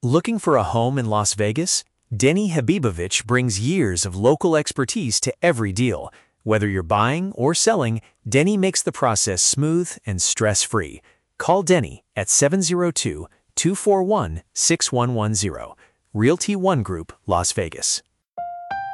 Looking for a home in Las Vegas? Denny Habibovich brings years of local expertise to every deal. Whether you're buying or selling, Denny makes the process smooth and stress-free. Call Denny at 702-241-6110. Realty One Group, Las Vegas.